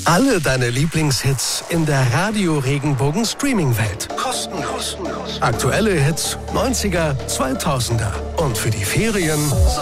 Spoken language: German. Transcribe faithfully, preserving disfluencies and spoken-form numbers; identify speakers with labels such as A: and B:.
A: Alle deine Lieblingshits in der Radio Regenbogen Streaming-Welt. Kostenlos. Aktuelle Hits, neunziger, zweitausender. Und für die Ferien